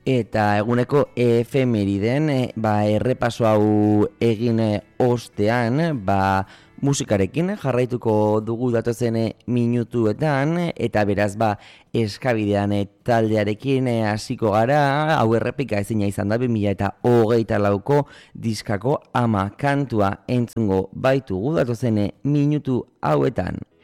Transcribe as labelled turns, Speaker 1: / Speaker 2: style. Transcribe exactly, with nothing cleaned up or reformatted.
Speaker 1: Eta eguneko efemeriden, e, ba, errepaso hau egin e, ostean, ba, musikarekin jarraituko dugu datozen e, minutuetan, eta beraz, ba, eskabidean e, taldearekin e, hasiko gara, hau errepika ezina izan da, bi mila eta hogeita lauko diskako ama kantua entzungo baitugu datozen e, minutu hauetan.